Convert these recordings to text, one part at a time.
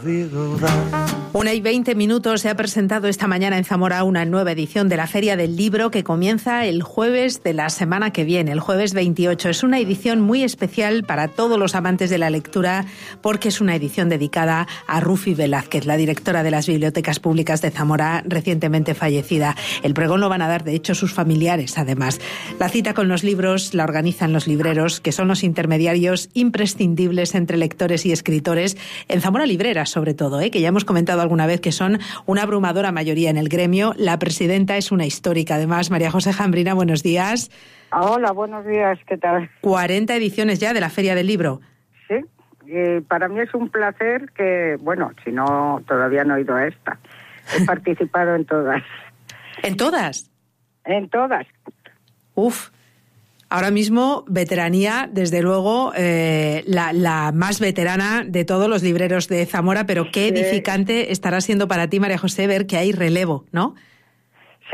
1:20 se ha presentado esta mañana en Zamora una nueva edición de la Feria del Libro que comienza el jueves de la semana que viene, el jueves 28. Es una edición muy especial para todos los amantes de la lectura porque es una edición dedicada a Rufi Velázquez, la directora de las Bibliotecas Públicas de Zamora, recientemente fallecida. El pregón lo van a dar, de hecho, sus familiares, además. La cita con los libros la organizan los libreros, que son los intermediarios imprescindibles entre lectores y escritores, en Zamora Libreras, sobre todo, que ya hemos comentado alguna vez que son una abrumadora mayoría en el gremio. La presidenta es una histórica, además. María José Jambrina, buenos días. Hola, buenos días, ¿qué tal? 40 ediciones ya de la Feria del Libro. Sí, para mí es un placer que, bueno, si no, todavía no he ido a esta. He participado en todas. ¿En todas? En todas. Uf. Ahora mismo, veteranía, desde luego, la más veterana de todos los libreros de Zamora, pero qué edificante estará siendo para ti, María José, ver que hay relevo, ¿no? Sí.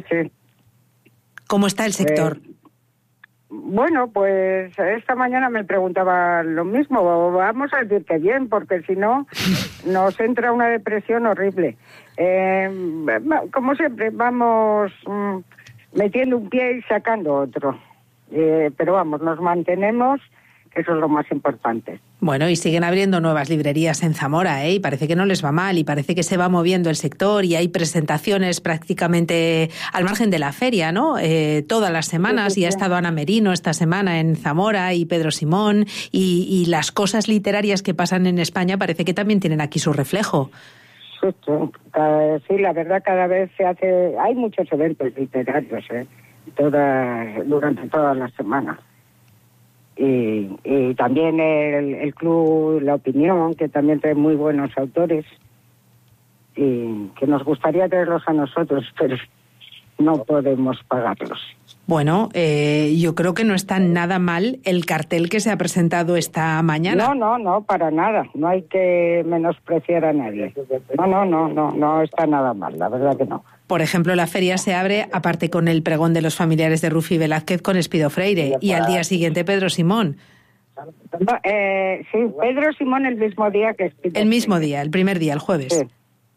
¿Cómo está el sector? Bueno, pues esta mañana me preguntaba lo mismo. Vamos a decir que bien, porque si no, nos entra una depresión horrible. Como siempre, vamos metiendo un pie y sacando otro. Pero vamos, nos mantenemos, que eso es lo más importante. Bueno, y siguen abriendo nuevas librerías en Zamora, y parece que no les va mal, y parece que se va moviendo el sector, y hay presentaciones prácticamente al margen de la feria, ¿no? Todas las semanas, sí. Y ha estado Ana Merino esta semana en Zamora, y Pedro Simón, y las cosas literarias que pasan en España parece que también tienen aquí su reflejo. Sí, la verdad, cada vez hay muchos eventos literarios, durante todas las semanas. Y también el club La Opinión, que también trae muy buenos autores, y que nos gustaría tenerlos a nosotros, pero no podemos pagarlos. Bueno, yo creo que no está nada mal el cartel que se ha presentado esta mañana. No, para nada. No hay que menospreciar a nadie. No está nada mal, la verdad que no. Por ejemplo, la feria se abre, aparte con el pregón de los familiares de Rufi Velázquez, con Espido Freire, y al día siguiente Pedro Simón. Sí, Pedro Simón el mismo día que Espido Freire. El mismo día, el primer día, el jueves. Sí.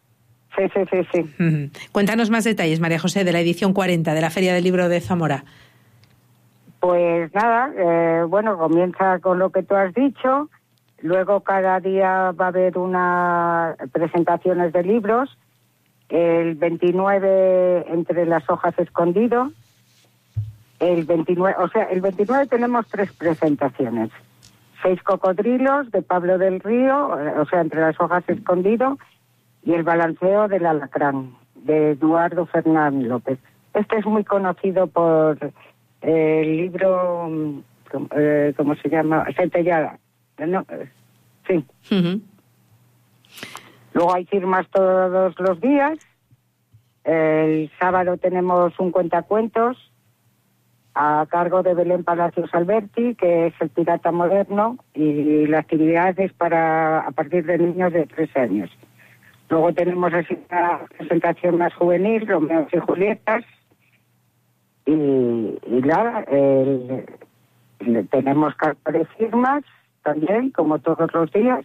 Cuéntanos más detalles, María José, de la edición 40 de la Feria del Libro de Zamora. Pues nada, comienza con lo que tú has dicho, luego cada día va a haber unas presentaciones de libros, el 29 Entre las hojas escondido, el 29 tenemos 3 presentaciones, 6 cocodrilos de Pablo del Río, Entre las hojas escondido, y el balanceo del alacrán, de Eduardo Fernán López. Este es muy conocido por el libro, ¿cómo se llama? Centellada. ¿No? Sí. Uh-huh. Luego hay firmas todos los días. El sábado tenemos un cuentacuentos a cargo de Belén Palacios Alberti, que es el pirata moderno, y la actividad es a partir de niños de 3 años. Luego tenemos así una presentación más juvenil, Romeos y Julietas, y nada, tenemos carta de firmas también, como todos los días,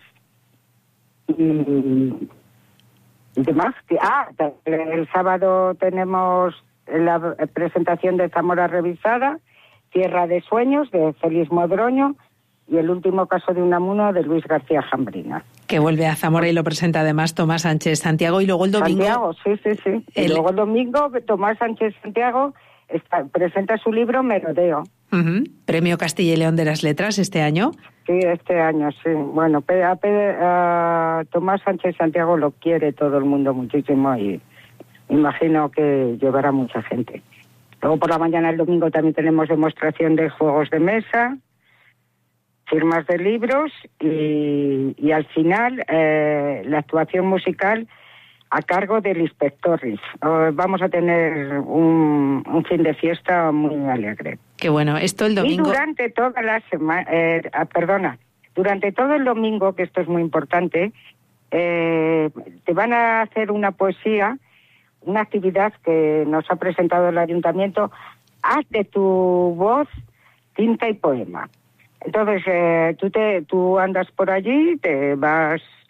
y demás. El sábado tenemos la presentación de Zamora Revisada, Tierra de Sueños, de Félix Modroño, y el último caso de Unamuno, de Luis García Jambrina. Que vuelve a Zamora y lo presenta además Tomás Sánchez Santiago, y luego el domingo... Santiago, sí. Y luego el domingo Tomás Sánchez Santiago presenta su libro Merodeo. Uh-huh. Premio Castilla y León de las Letras este año. Sí, este año, sí. Bueno, a Tomás Sánchez Santiago lo quiere todo el mundo muchísimo y imagino que llevará mucha gente. Luego por la mañana el domingo también tenemos demostración de juegos de mesa, firmas de libros y al final la actuación musical a cargo del Inspector Riff. Vamos a tener un fin de fiesta muy alegre. Qué bueno, esto el domingo... Y durante toda la semana, durante todo el domingo, que esto es muy importante, te van a hacer una poesía, una actividad que nos ha presentado el Ayuntamiento, Haz de tu voz tinta y poema. Entonces, tú andas por allí, te vas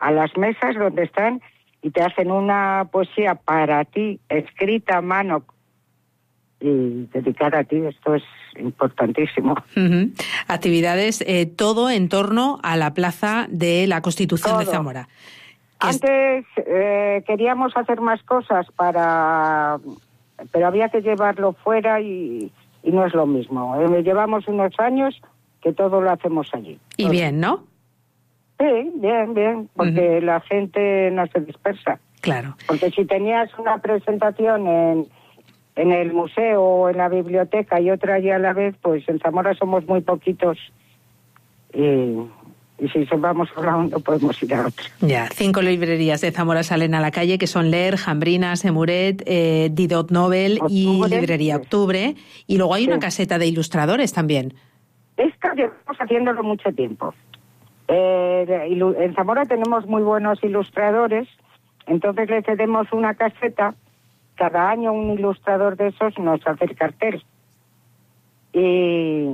a las mesas donde están y te hacen una poesía para ti, escrita a mano y dedicada a ti. Esto es importantísimo. Uh-huh. Actividades, todo en torno a la Plaza de la Constitución de Zamora. Antes queríamos hacer más cosas pero había que llevarlo fuera y no es lo mismo. Llevamos unos años que todo lo hacemos allí. Y todo. Bien, ¿no? Sí, bien, porque la gente no se dispersa. Claro. Porque si tenías una presentación en el museo o en la biblioteca y otra allí a la vez, pues en Zamora somos muy poquitos y si vamos a una no podemos ir a otra. Ya, 5 librerías de Zamora salen a la calle, que son Leer, Jambrina, Semuret, Didot Nobel y Librería Octubre. Y luego hay una caseta de ilustradores también. Esta llevamos haciéndolo mucho tiempo. En Zamora tenemos muy buenos ilustradores, entonces le cedemos una caseta. Cada año un ilustrador de esos nos hace el cartel. Y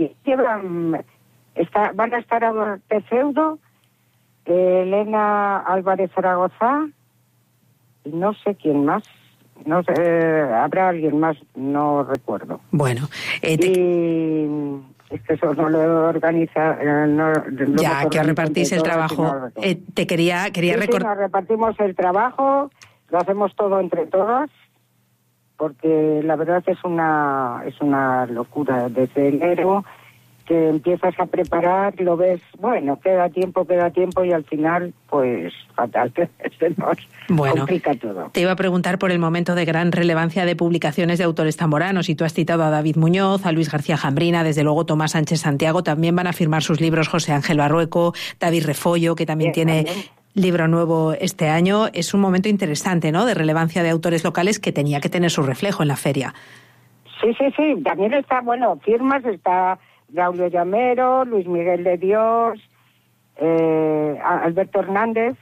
van a estar a Tefeudo, Elena Álvarez Zaragoza, y no sé quién más. No sé, habrá alguien más, no recuerdo. Bueno. Y es que eso no lo organiza. Ya, que repartís el trabajo. Te quería recordar. Nos repartimos el trabajo, lo hacemos todo entre todas, porque la verdad es una locura. Desde enero que empiezas a preparar, lo ves, bueno, queda tiempo y al final, pues fatal, se nos complica todo. Te iba a preguntar por el momento de gran relevancia de publicaciones de autores zamoranos, y tú has citado a David Muñoz, a Luis García Jambrina, desde luego Tomás Sánchez Santiago, también van a firmar sus libros José Ángel Barrueco, David Refollo, que también tiene libro nuevo este año. Es un momento interesante, ¿no?, de relevancia de autores locales que tenía que tener su reflejo en la feria. Sí, también está, firmas, está Braulio Llamero, Luis Miguel de Dios, Alberto Hernández,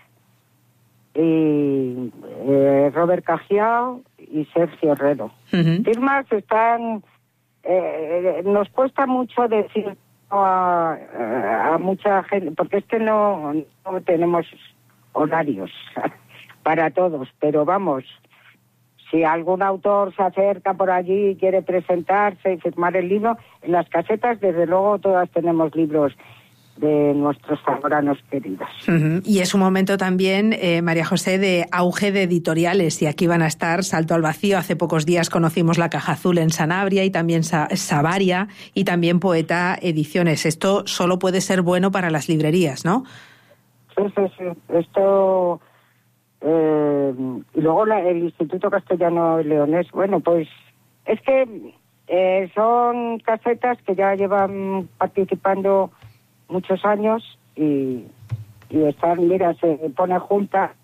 y Robert Cajiao y Sergio Herrero. Uh-huh. Firmas están... nos cuesta mucho decir a mucha gente, porque es que no tenemos horarios para todos, pero vamos, si algún autor se acerca por allí y quiere presentarse y firmar el libro, en las casetas, desde luego, todas tenemos libros de nuestros zamoranos queridos. Uh-huh. Y es un momento también, María José, de auge de editoriales, y aquí van a estar Salto al Vacío. Hace pocos días conocimos La Caja Azul en Sanabria, y también Savaria, y también Poeta Ediciones. Esto solo puede ser bueno para las librerías, ¿no? Sí. Esto... y luego el Instituto Castellano Leonés, pues es que son casetas que ya llevan participando muchos años y están, se pone junta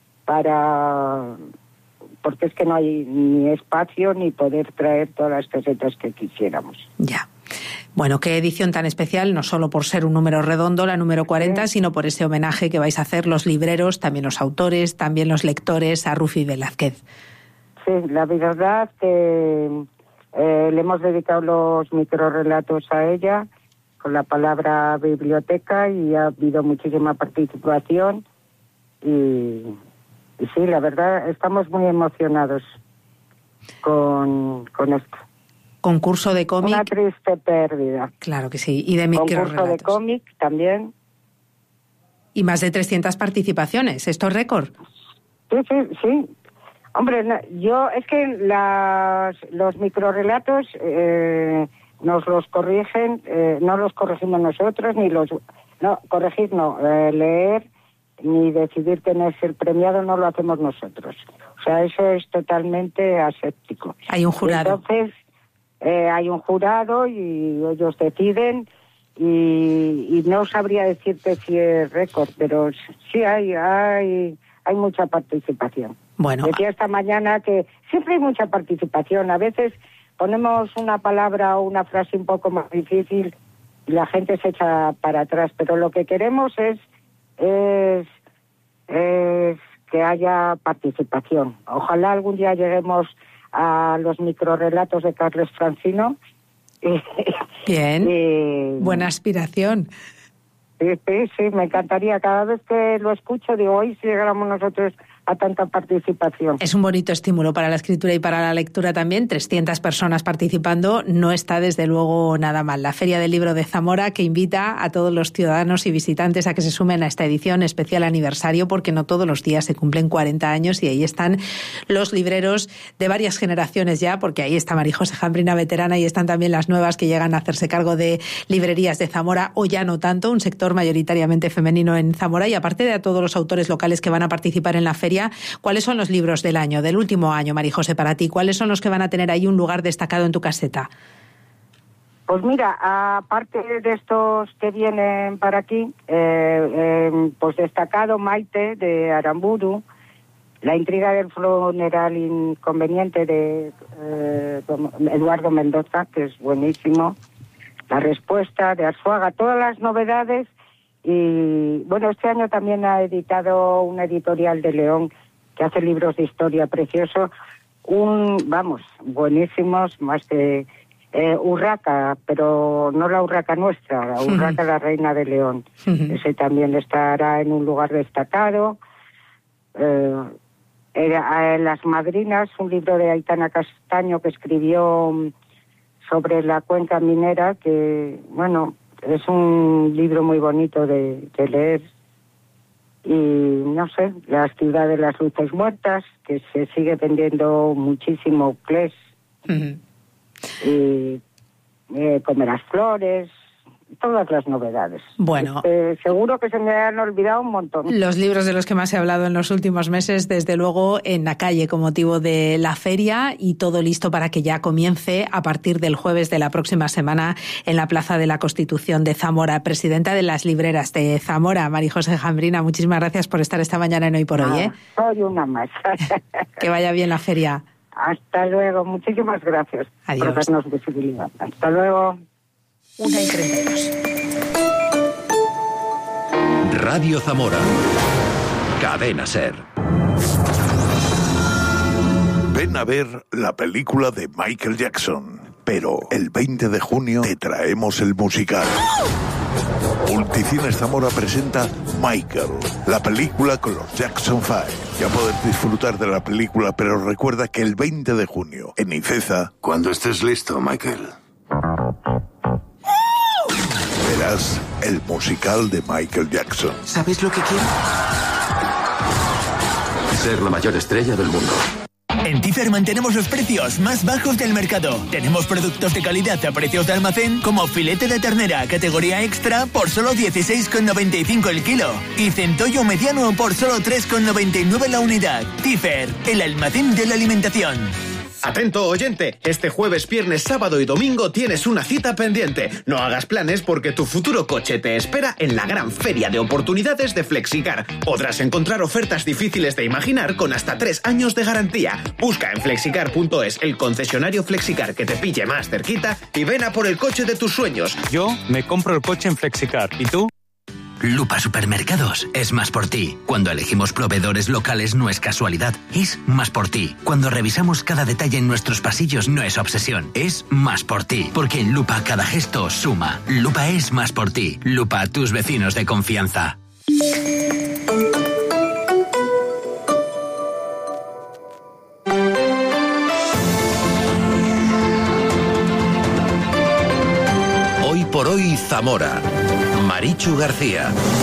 porque es que no hay ni espacio ni poder traer todas las casetas que quisiéramos. Ya. Bueno, qué edición tan especial, no solo por ser un número redondo, la número 40, sino por ese homenaje que vais a hacer los libreros, también los autores, también los lectores, a Rufi Velázquez. Sí, la verdad que le hemos dedicado los microrrelatos a ella con la palabra biblioteca, y ha habido muchísima participación y sí, la verdad estamos muy emocionados con esto. Concurso de cómic. Una triste pérdida. Claro que sí, y de microrrelatos. Concurso de cómic también. Y más de 300 participaciones, ¿esto es récord? Sí. Hombre, es que los microrrelatos nos los corrigen, no los corregimos nosotros, leer ni decidir quién es el premiado no lo hacemos nosotros. O sea, eso es totalmente aséptico. Hay un jurado. Entonces, hay un jurado y ellos deciden, y no sabría decirte si es récord, pero sí hay mucha participación. Bueno. Decía esta mañana que siempre hay mucha participación. A veces ponemos una palabra o una frase un poco más difícil y la gente se echa para atrás, pero lo que queremos es que haya participación. Ojalá algún día lleguemos a los microrrelatos de Carles Francino. Bien, buena aspiración. Sí, me encantaría. Cada vez que lo escucho digo, hoy si llegáramos nosotros a tanta participación. Es un bonito estímulo para la escritura y para la lectura también. 300 personas participando no está desde luego nada mal. La Feria del Libro de Zamora, que invita a todos los ciudadanos y visitantes a que se sumen a esta edición especial aniversario, porque no todos los días se cumplen 40 años y ahí están los libreros de varias generaciones ya, porque ahí está María José Jambrina, veterana, y están también las nuevas que llegan a hacerse cargo de librerías de Zamora, o ya no tanto, un sector mayoritariamente femenino en Zamora. Y aparte de a todos los autores locales que van a participar en la feria, ¿cuáles son los libros del año, del último año, María José, para ti? ¿Cuáles son los que van a tener ahí un lugar destacado en tu caseta? Pues mira, aparte de estos que vienen para aquí, pues destacado Maite, de Aramburu, La intriga del funeral inconveniente, de Eduardo Mendoza, que es buenísimo, La respuesta, de Arzuaga, todas las novedades. Y bueno, este año también ha editado una editorial de León que hace libros de historia preciosos, buenísimos, más que Urraca, pero no la Urraca nuestra, la Urraca la Reina de León. Ese también estará en un lugar destacado. Las Madrinas, un libro de Aitana Castaño que escribió sobre la cuenca minera, que bueno, es un libro muy bonito de leer. Y no sé, La ciudad de las luces muertas, que se sigue vendiendo muchísimo, Clés. Y Comer las flores, todas las novedades. Bueno, seguro que se me han olvidado un montón. Los libros de los que más he hablado en los últimos meses, desde luego en la calle con motivo de la feria, y todo listo para que ya comience a partir del jueves de la próxima semana en la Plaza de la Constitución de Zamora. Presidenta de las libreras de Zamora, María José Jambrina, muchísimas gracias por estar esta mañana en Hoy por Hoy. Soy una más. Que vaya bien la feria. Hasta luego, muchísimas gracias. Adiós. Por darnos visibilidad. Hasta luego. 1:32. Radio Zamora. Cadena SER. Ven a ver la película de Michael Jackson, pero el 20 de junio te traemos el musical. Multicines Zamora presenta Michael, la película con los Jackson 5. Ya podés disfrutar de la película, pero recuerda que el 20 de junio, en Iceza... Cuando estés listo, Michael. Verás el musical de Michael Jackson. ¿Sabéis lo que quiero? Ser la mayor estrella del mundo. En Tifer mantenemos los precios más bajos del mercado. Tenemos productos de calidad a precios de almacén, como filete de ternera categoría extra por solo 16,95 el kilo y centollo mediano por solo 3,99 la unidad. Tifer, el almacén de la alimentación. Atento, oyente, este jueves, viernes, sábado y domingo tienes una cita pendiente. No hagas planes porque tu futuro coche te espera en la gran feria de oportunidades de Flexicar. Podrás encontrar ofertas difíciles de imaginar con hasta 3 años de garantía. Busca en flexicar.es el concesionario Flexicar que te pille más cerquita y ven a por el coche de tus sueños. Yo me compro el coche en Flexicar. ¿Y tú? Lupa Supermercados es más por ti. Cuando elegimos proveedores locales no es casualidad, es más por ti. Cuando revisamos cada detalle en nuestros pasillos no es obsesión, es más por ti. Porque en Lupa cada gesto suma. Lupa es más por ti. Lupa, tus vecinos de confianza. Hoy por Hoy Zamora. Marichu García.